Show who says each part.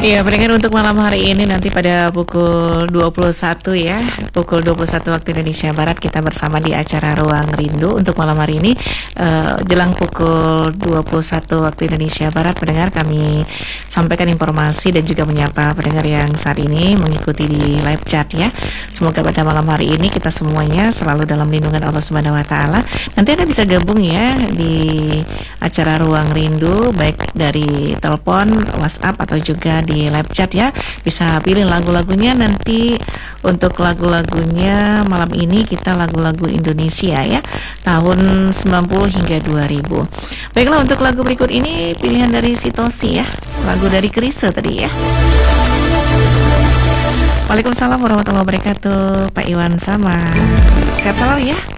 Speaker 1: Iya, pendengar untuk malam hari ini nanti pada pukul 21 ya, pukul 21 waktu Indonesia Barat kita bersama di acara Ruang Rindu. Untuk malam hari ini jelang pukul 21 waktu Indonesia Barat, pendengar, kami sampaikan informasi dan juga menyapa pendengar yang saat ini mengikuti di live chat ya. Semoga pada malam hari ini kita semuanya selalu dalam lindungan Allah Subhanahu wa taala. Nanti Anda bisa gabung ya di acara Ruang Rindu baik dari telepon, WhatsApp atau juga di live chat ya. Bisa pilih lagu-lagunya nanti. Untuk lagu-lagunya malam ini kita lagu-lagu Indonesia ya, tahun 90 hingga 2000. Baiklah, untuk lagu berikut ini pilihan dari Sitosi ya, lagu dari Chrisye tadi ya. Waalaikumsalam warahmatullahi wabarakatuh, Pak Iwan sama. Sehat selalu ya.